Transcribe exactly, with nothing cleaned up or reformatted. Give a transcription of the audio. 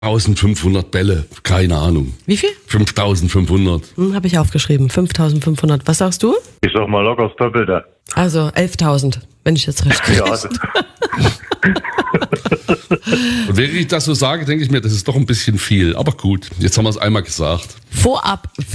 fünftausendfünfhundert Bälle, keine Ahnung. Wie viel? fünftausendfünfhundert. Hm, habe ich aufgeschrieben. fünftausendfünfhundert. Was sagst du? Ich sag mal locker das Doppelte. Also elftausend, wenn ich jetzt recht Ja, kriege. Und wenn ich das so sage, denke ich mir, das ist doch ein bisschen viel. Aber gut, jetzt haben wir es einmal gesagt. Vorab